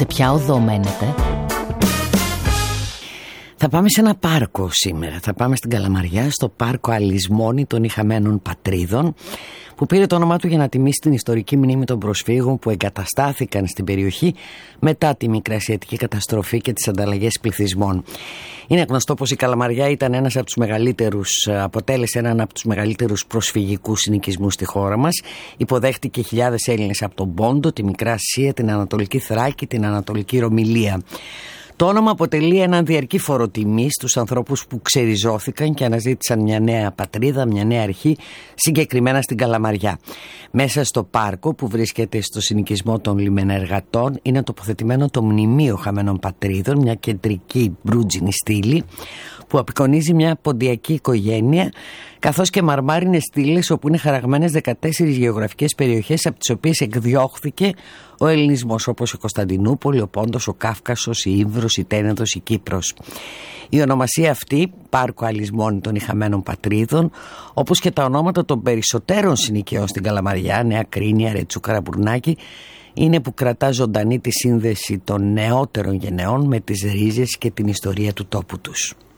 σε ποια οδό μένετε? Θα πάμε σε ένα πάρκο σήμερα. Θα πάμε στην Καλαμαριά, στο πάρκο Αλυσμόνη των Ηχαμένων Πατρίδων, που πήρε το όνομά του για να τιμήσει την ιστορική μνήμη των προσφύγων που εγκαταστάθηκαν στην περιοχή μετά τη Μικρασιατική καταστροφή και τις ανταλλαγές πληθυσμών. Είναι γνωστό πως η Καλαμαριά αποτέλεσε έναν από τους μεγαλύτερους προσφυγικούς συνοικισμούς στη χώρα μας. Υποδέχτηκε χιλιάδες Έλληνες από τον Πόντο, τη Μικρά Ασία, την Ανατολική Θράκη, την Ανατολική Ρωμυλία. Το όνομα αποτελεί έναν διαρκή φόρο τιμής στους ανθρώπους που ξεριζώθηκαν και αναζήτησαν μια νέα πατρίδα, μια νέα αρχή, συγκεκριμένα στην Καλαμαριά. Μέσα στο πάρκο που βρίσκεται στο συνοικισμό των λιμενεργατών είναι τοποθετημένο το μνημείο χαμένων πατρίδων, μια κεντρική μπρούτζινη στήλη που απεικονίζει μια ποντιακή οικογένεια, καθώς και μαρμάρινες στήλες όπου είναι χαραγμένες 14 γεωγραφικές περιοχές από τις οποίες εκδιώχθηκε ο ελληνισμός, όπως η Κωνσταντινούπολη, ο Πόντος, ο Κάφκασος, η Ήμβρος, η Τένεδος, η Κύπρος. Η ονομασία αυτή, Πάρκο Αλυσμόνη των Ηχαμένων Πατρίδων, όπως και τα ονόματα των περισσότερων συνοικιών στην Καλαμαριά, Νέα Κρίνη, Αρετσού, Καραμπουρνάκη, είναι που κρατά ζωντανή τη σύνδεση των νεότερων γενεών με τις ρίζες και την ιστορία του τόπου τους.